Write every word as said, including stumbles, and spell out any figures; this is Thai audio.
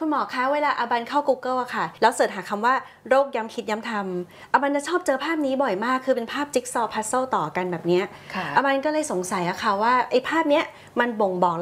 คุณหมอคะเวลาอาบันเข้า Google อะค่ะแล้วเสิร์ชหาคำว่าโรคย้ำคิดย้ำทำอาบันจะชอบเจอภาพนี้บ่อยมากคือเป็นภาพจิ๊กซอว์พัซเซิลต่อกันแบบนี้อาบันก็เลยสงสัยอะค่ะว่าไอ้ภาพเนี้ยมันบ่งบอก